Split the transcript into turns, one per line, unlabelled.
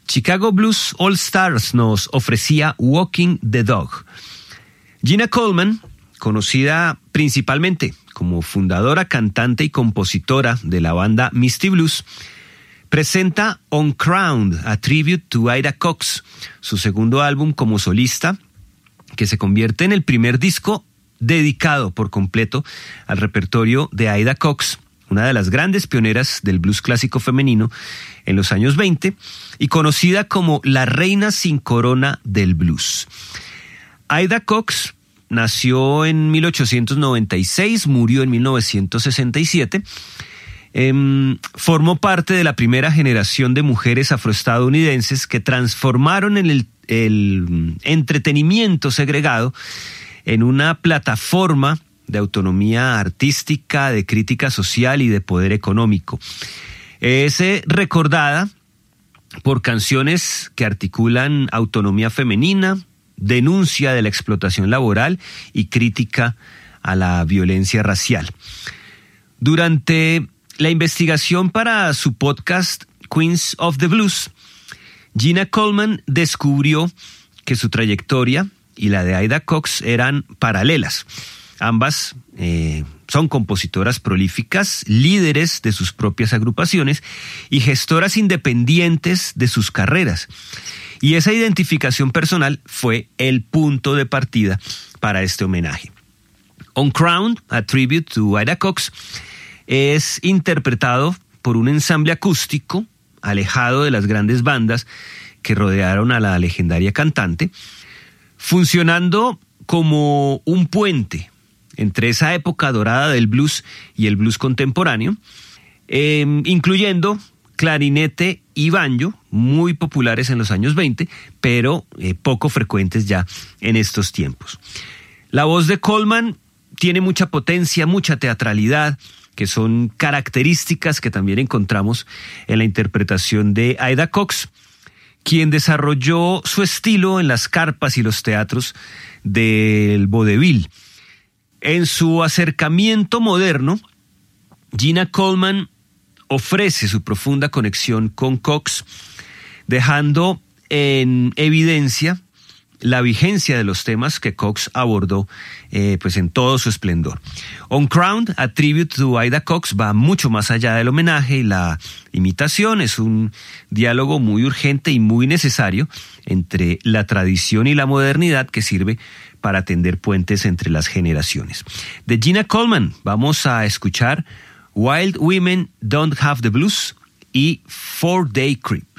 Chicago Blues All Stars nos ofrecía Walking the Dog. Gina Coleman, conocida principalmente como fundadora, cantante y compositora de la banda Misty Blues, presenta Uncrowned, a tribute to Ida Cox, su segundo álbum como solista, que se convierte en el primer disco dedicado por completo al repertorio de Ida Cox, una de las grandes pioneras del blues clásico femenino en los años 20 y conocida como la reina sin corona del blues. Ida Cox nació en 1896, murió en 1967. Formó parte de la primera generación de mujeres afroestadounidenses que transformaron el entretenimiento segregado en una plataforma de autonomía artística, de crítica social y de poder económico. Es recordada por canciones que articulan autonomía femenina, denuncia de la explotación laboral y crítica a la violencia racial. Durante la investigación para su podcast Queens of the Blues, Gina Coleman descubrió que su trayectoria y la de Ida Cox eran paralelas. Ambas son compositoras prolíficas, líderes de sus propias agrupaciones y gestoras independientes de sus carreras. Y esa identificación personal fue el punto de partida para este homenaje. Uncrowned, a tribute to Ida Cox, es interpretado por un ensamble acústico alejado de las grandes bandas que rodearon a la legendaria cantante, funcionando como un puente entre esa época dorada del blues y el blues contemporáneo, incluyendo clarinete y banjo, muy populares en los años 20, pero poco frecuentes ya en estos tiempos. La voz de Coleman tiene mucha potencia, mucha teatralidad, que son características que también encontramos en la interpretación de Ida Cox, quien desarrolló su estilo en las carpas y los teatros del vodevil. En su acercamiento moderno, Gina Coleman ofrece su profunda conexión con Cox, dejando en evidencia la vigencia de los temas que Cox abordó pues en todo su esplendor. Uncrowned, a tribute to Ida Cox, va mucho más allá del homenaje y la imitación. Es un diálogo muy urgente y muy necesario entre la tradición y la modernidad que sirve para tender puentes entre las generaciones. De Gina Coleman vamos a escuchar Wild Women Don't Have the Blues y 4-Day Creep.